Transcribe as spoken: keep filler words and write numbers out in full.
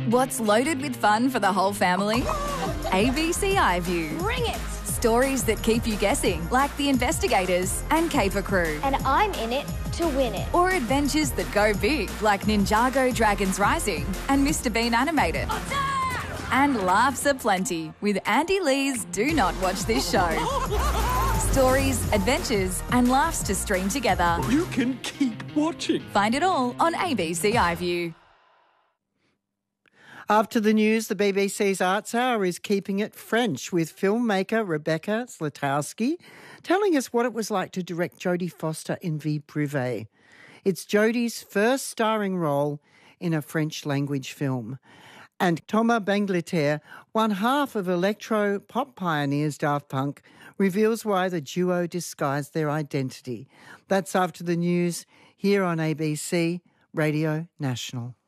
What's loaded with fun for the whole family? A B C iView. Bring it! Stories that keep you guessing, like The Investigators and Caper Crew. And I'm in it to win it. Or adventures that go big, like Ninjago Dragons Rising and Mister Bean Animated. And laughs aplenty with Andy Lee's Do Not Watch This Show. Stories, adventures and laughs to stream together. You can keep watching. Find it all on A B C iView. After the news, the B B C's Arts Hour is keeping it French with filmmaker Rebecca Zlotowski telling us what it was like to direct Jodie Foster in Vie Privée. It's Jodie's first starring role in a French-language film. And Thomas Bangalter, one half of electro-pop pioneers Daft Punk, reveals why the duo disguised their identity. That's after the news here on A B C Radio National.